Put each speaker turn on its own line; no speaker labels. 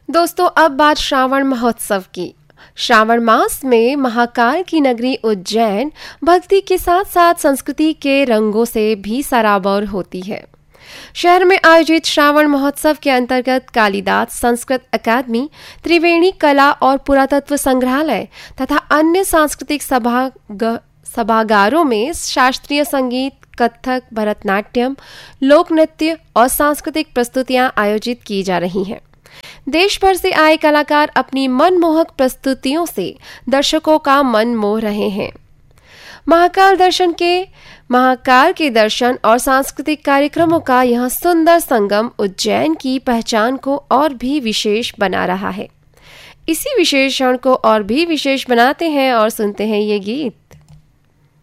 दोस्तों, अब बात श्रावण महोत्सव की। श्रावण मास में महाकाल की नगरी उज्जैन भक्ति के साथ साथ संस्कृति के रंगों से भी सराबोर होती है। शहर में आयोजित श्रावण महोत्सव के अंतर्गत कालिदास संस्कृत अकादमी, त्रिवेणी कला और पुरातत्व संग्रहालय तथा अन्य सांस्कृतिक सभागारों में शास्त्रीय संगीत, कथक, भरतनाट्यम, लोक नृत्य और सांस्कृतिक प्रस्तुतियां आयोजित की जा रही हैं। देश भर से आए कलाकार अपनी मनमोहक प्रस्तुतियों से दर्शकों का मन मोह रहे हैं। महाकाल के दर्शन और सांस्कृतिक कार्यक्रमों का यह सुंदर संगम उज्जैन की पहचान को और भी विशेष बना रहा है। इसी विशेषण को और भी विशेष बनाते हैं और सुनते हैं ये गीत।